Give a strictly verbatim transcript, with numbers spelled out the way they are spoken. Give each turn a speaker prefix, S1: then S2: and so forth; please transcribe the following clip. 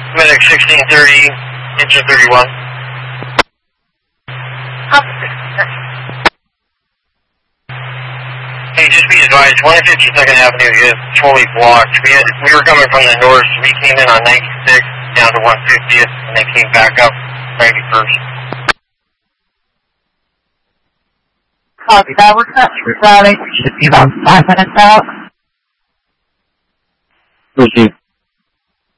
S1: Medic sixteen thirty, engine thirty-one. Hey, just be advised, one fifty-second Avenue is totally blocked. We had we were coming from the north, so we came in on ninety-six down to one fiftieth, and then came back up ninety-first.
S2: Copy that. We're transferring routing. We should be about five minutes out.
S3: Proceed.